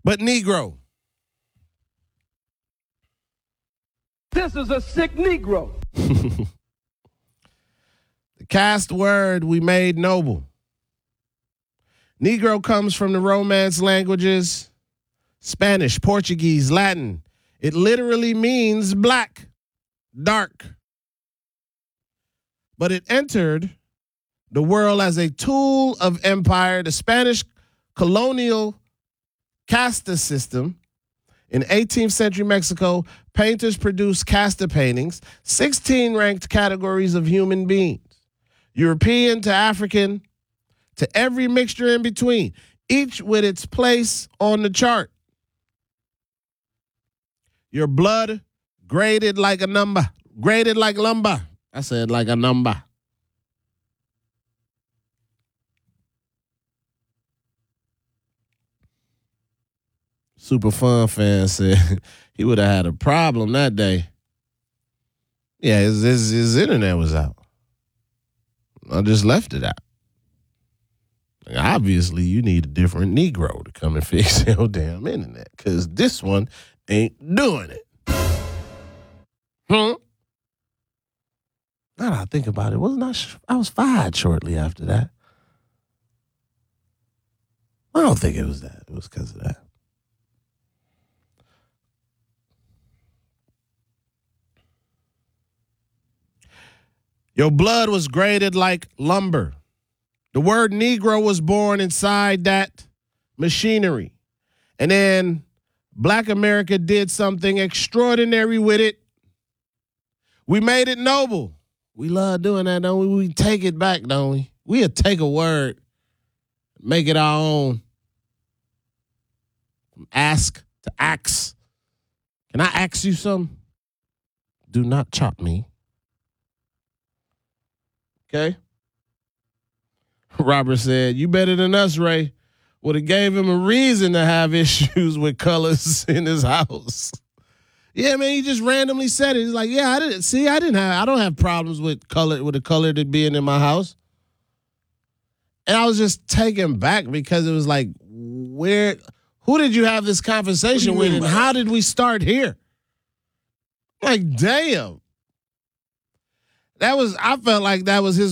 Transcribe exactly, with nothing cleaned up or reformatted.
but Negro. This is a sick Negro. The cast word we made noble. Negro comes from the Romance languages, Spanish, Portuguese, Latin. It literally means black, dark. But it entered the world as a tool of empire. The Spanish colonial casta system. In eighteenth century Mexico, painters produced casta paintings, sixteen ranked categories of human beings, European to African, to every mixture in between, each with its place on the chart. Your blood graded like a number, graded like lumber. I said like a number. Super Fun fan said he would have had a problem that day. Yeah, his, his, his internet was out. I just left it out. Like, obviously, you need a different Negro to come and fix your damn internet, because this one ain't doing it. Hmm? Now that I think about it, wasn't I? Sh- I was fired shortly after that. I don't think it was that. It was because of that. Your blood was graded like lumber. The word Negro was born inside that machinery. And then Black America did something extraordinary with it. We made it noble. We love doing that, don't we? We take it back, don't we? We'll take a word, make it our own. From ask to ax. Can I ask you something? Do not chop me. Okay? Robert said, you better than us, Ray. Would have gave him a reason to have issues with colors in his house. Yeah, man, he just randomly said it. He's like, yeah, I didn't see, I didn't have, I don't have problems with color, with the color that being in my house. And I was just taken back because it was like, where, who did you have this conversation with, and how did we start here? Like, damn. That was, I felt like that was his